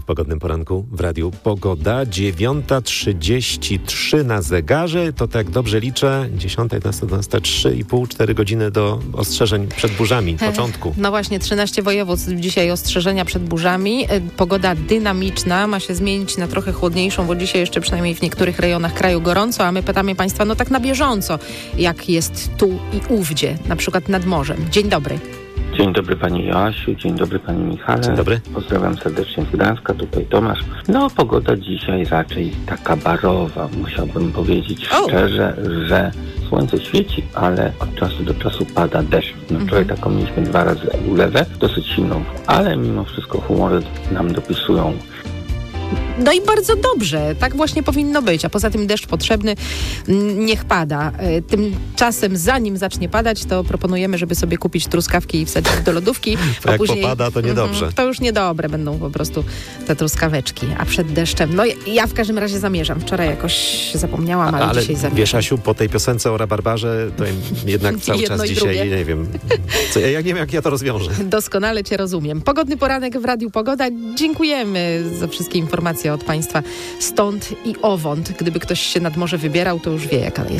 Pogodnym Poranku w Radiu Pogoda. 9:33 na zegarze. To tak dobrze liczę. 10, 11, 12, 3,5, 4 godziny do ostrzeżeń przed burzami. Początku. No właśnie, 13 województw dzisiaj ostrzeżenia przed burzami. Pogoda dynamiczna, ma się zmienić na trochę chłodniejszą, bo dzisiaj jeszcze przynajmniej w niektórych rejonach kraju gorąco, a my pytamy Państwa, no tak na bieżąco, jak jest tu i ówdzie, na przykład nad morzem. Dzień dobry. Dzień dobry Pani Joasiu, dzień dobry Panie Michale. Dzień dobry. Pozdrawiam serdecznie z Gdańska, tutaj Tomasz. No, pogoda dzisiaj raczej taka barowa, musiałbym powiedzieć szczerze, że słońce świeci, ale od czasu do czasu pada deszcz. No wczoraj taką mieliśmy 2 razy ulewę, dosyć silną, ale mimo wszystko humory nam dopisują. No i bardzo dobrze, tak właśnie powinno być, a poza tym deszcz potrzebny, niech pada. Tymczasem zanim zacznie padać, to proponujemy, żeby sobie kupić truskawki i wsadzić do lodówki. Jak później popada, to niedobrze. To już niedobre będą po prostu te truskaweczki, a przed deszczem, no ja w każdym razie zamierzam. Wczoraj jakoś zapomniałam, ale dzisiaj zamierzam. Wiesz, Asiu, po tej piosence o rabarbarze, to jednak cały czas dzisiaj, nie wiem, ja nie wiem, jak ja to rozwiążę. Doskonale Cię rozumiem. Pogodny poranek w Radiu Pogoda. Dziękujemy za wszystkie informacje od Państwa stąd i owąd. Gdyby ktoś się nad morze wybierał, to już wie, jaka jest